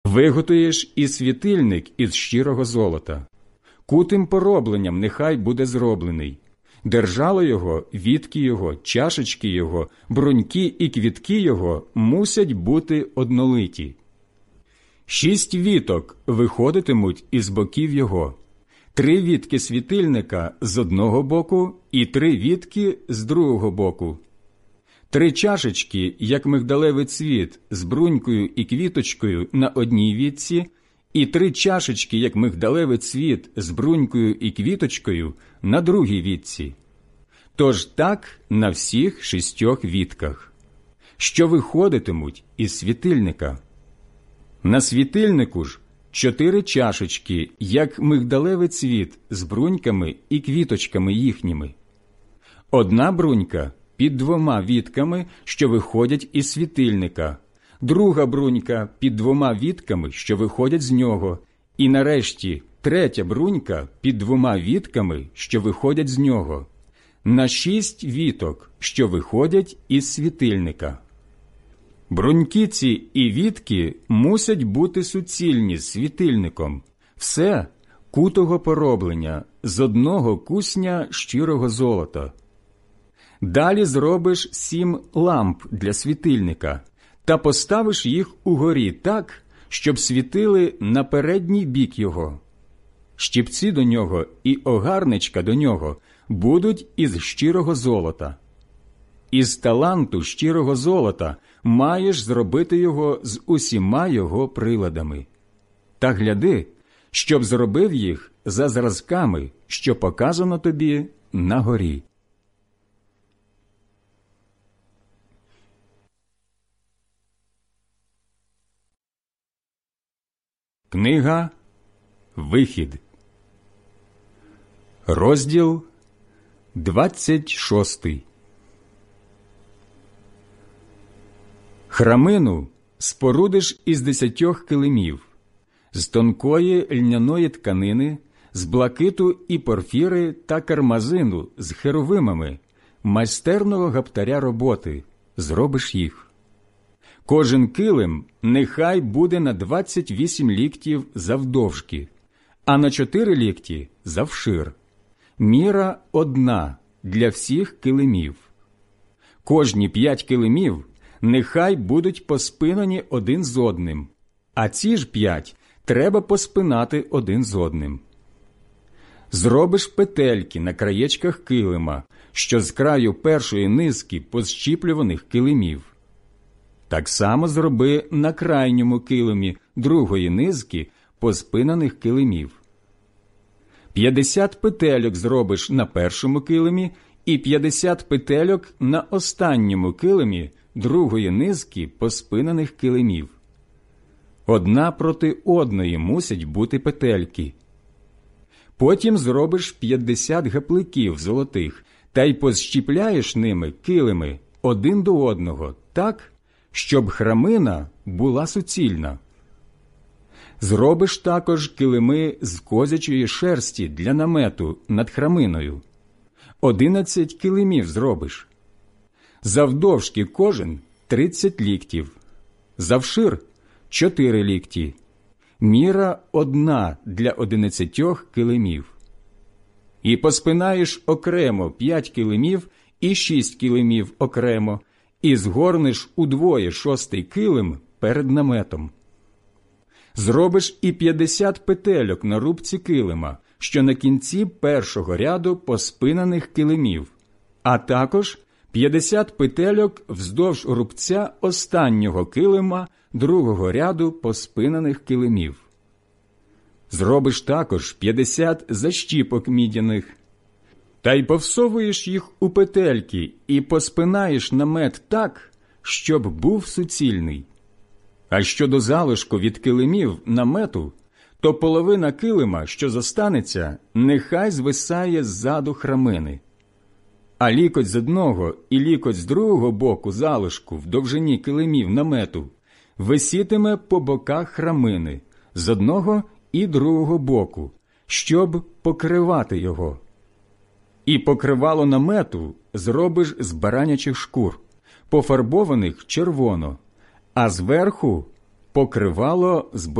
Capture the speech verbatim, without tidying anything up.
Виготуєш і світильник із щирого золота. Кутим поробленням нехай буде зроблений. Держало його, вітки його, чашечки його, бруньки і квітки його мусять бути однолиті. Шість віток виходитимуть із боків його. Три вітки світильника з одного боку і три вітки з другого боку. Три чашечки, як мигдалевий цвіт, з брунькою і квіточкою на одній вітці, і три чашечки, як мигдалевий цвіт, з брунькою і квіточкою на другій вітці. Тож так на всіх шістьох вітках, що виходитимуть із світильника. На світильнику ж чотири чашечки, як мигдалевий цвіт, з бруньками і квіточками їхніми. Одна брунька під двома вітками, що виходять із світильника, друга брунька під двома вітками, що виходять з нього, і нарешті третя брунька під двома вітками, що виходять з нього, на шість віток, що виходять із світильника. Бруньки ці і вітки мусять бути суцільні з світильником, все кутого пороблення, з одного кусня щирого золота. Далі зробиш сім ламп для світильника та поставиш їх угорі так, щоб світили на передній бік його. Щіпці до нього і огарничка до нього будуть із щирого золота. Із таланту щирого золота маєш зробити його з усіма його приладами. Та гляди, щоб зробив їх за зразками, що показано тобі на горі. Книга «Вихід», розділ двадцять шостий. Храмину спорудиш із десятьох килимів, з тонкої льняної тканини, з блакиту і порфіри та кармазину з херовимами, майстерного гаптаря роботи, зробиш їх. Кожен килим нехай буде на двадцять вісім ліктів завдовжки, а на чотири лікті завшир. Міра одна для всіх килимів. Кожні п'ять килимів нехай будуть поспинані один з одним, а ці ж п'ять треба поспинати один з одним. Зробиш петельки на краєчках килима, що з краю першої низки позщіплюваних килимів. Так само зроби на крайньому килимі другої низки поспинаних килимів. П'ятдесят петельок зробиш на першому килимі і п'ятдесят петельок на останньому килимі другої низки поспинаних килимів. Одна проти одної мусять бути петельки. Потім зробиш п'ятдесят гапликів золотих та й позщіпляєш ними килими один до одного так, щоб храмина була суцільна. Зробиш також килими з козячої шерсті для намету над храминою. Одинадцять килимів зробиш. Завдовжки кожен тридцять ліктів. Завшир чотири лікті. Міра одна для одинадцятьох килимів. І поспинаєш окремо п'ять килимів і шість килимів окремо, і згорнеш удвоє шостий килим перед наметом. Зробиш і п'ятдесят петельок на рубці килима, що на кінці першого ряду поспинаних килимів, а також п'ятдесят петельок вздовж рубця останнього килима другого ряду поспинаних килимів. Зробиш також п'ятдесят защіпок мідяних, та й повсовуєш їх у петельки і поспинаєш намет так, щоб був суцільний. А щодо залишку від килимів намету, то половина килима, що зостанеться, нехай звисає ззаду храмини. А лікоть з одного і лікоть з другого боку залишку в довжині килимів намету висітиме по боках храмини з одного і другого боку, щоб покривати його. І покривало намету зробиш з баранячих шкур, пофарбованих червоно, а зверху покривало з